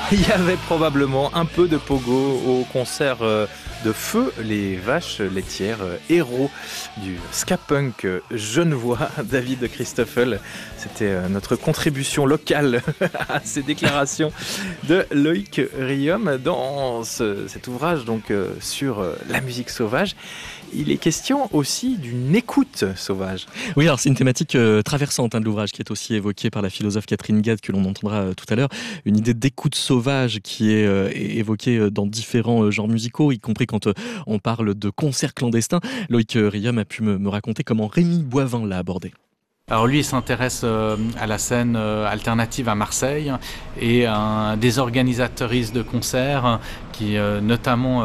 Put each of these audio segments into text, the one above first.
Il y avait probablement un peu de pogo au concert de Feu, les vaches laitières, héros du ska punk genevois, David Christoffel. C'était notre contribution locale à ces déclarations de Loïc Riom dans cet ouvrage donc sur la musique sauvage. Il est question aussi d'une écoute sauvage. Oui, alors c'est une thématique traversante de l'ouvrage qui est aussi évoquée par la philosophe Catherine Gued que l'on entendra tout à l'heure. Une idée d'écoute sauvage qui est évoquée dans différents genres musicaux, y compris quand on parle de concerts clandestins. Loïc Riom a pu me raconter comment Rémi Boivin l'a abordé. Alors lui, il s'intéresse à la scène alternative à Marseille et des organisateuristes de concerts qui notamment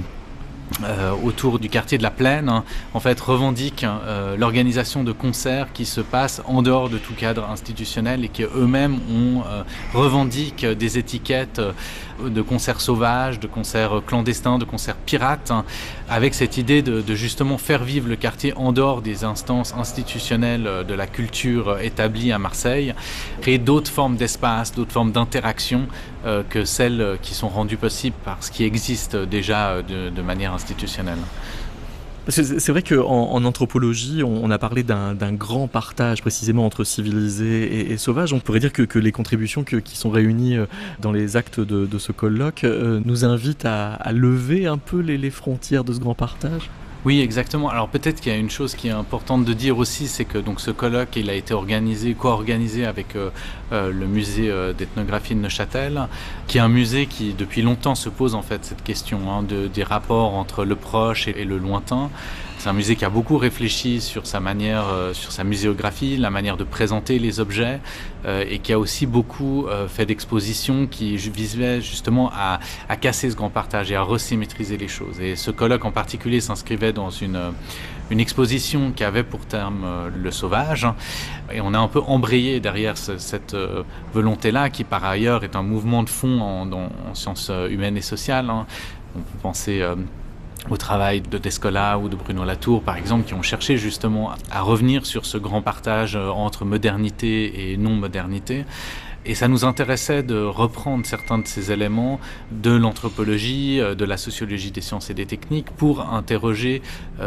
autour du quartier de la Plaine, en fait, revendiquent l'organisation de concerts qui se passent en dehors de tout cadre institutionnel et qui eux-mêmes revendiquent des étiquettes de concerts sauvages, de concerts clandestins, de concerts pirates, avec cette idée de justement faire vivre le quartier en dehors des instances institutionnelles de la culture établie à Marseille, créer d'autres formes d'espace, d'autres formes d'interaction que celles qui sont rendues possibles par ce qui existe déjà de manière institutionnelle. Parce que c'est vrai qu'en anthropologie, on a parlé d'un grand partage précisément entre civilisé et sauvage. On pourrait dire que les contributions qui sont réunies dans les actes de ce colloque nous invitent à lever un peu les frontières de ce grand partage. Oui, exactement. Alors peut-être qu'il y a une chose qui est importante de dire aussi, c'est que donc ce colloque, il a été co-organisé avec le musée d'ethnographie de Neuchâtel, qui est un musée qui depuis longtemps se pose en fait cette question des rapports entre le proche et le lointain. C'est un musée qui a beaucoup réfléchi sur sa manière, sur sa muséographie, la manière de présenter les objets, et qui a aussi beaucoup fait d'expositions qui visaient justement à casser ce grand partage et à resymétriser les choses. Et ce colloque en particulier s'inscrivait dans une exposition qui avait pour terme le sauvage, et on a un peu embrayé derrière cette volonté-là, qui par ailleurs est un mouvement de fond en sciences humaines et sociales. On peut penser au travail de Descola ou de Bruno Latour, par exemple, qui ont cherché justement à revenir sur ce grand partage entre modernité et non-modernité. Et ça nous intéressait de reprendre certains de ces éléments de l'anthropologie, de la sociologie des sciences et des techniques pour interroger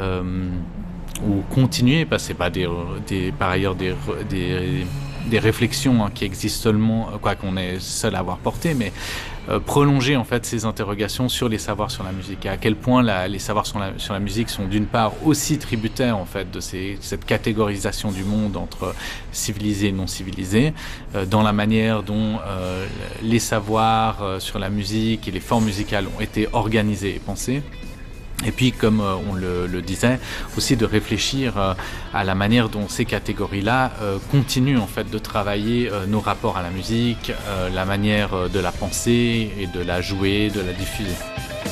ou continuer, parce que c'est pas par ailleurs des réflexions qui existent seulement, quoi qu'on est seul à avoir porté, mais prolonger en fait ces interrogations sur les savoirs sur la musique et à quel point les savoirs sur la musique sont d'une part aussi tributaires en fait de cette catégorisation du monde entre civilisé et non civilisé, dans la manière dont les savoirs sur la musique et les formes musicales ont été organisés et pensés. Et puis, comme on le disait, aussi de réfléchir à la manière dont ces catégories-là continuent en fait de travailler nos rapports à la musique, la manière de la penser et de la jouer, de la diffuser.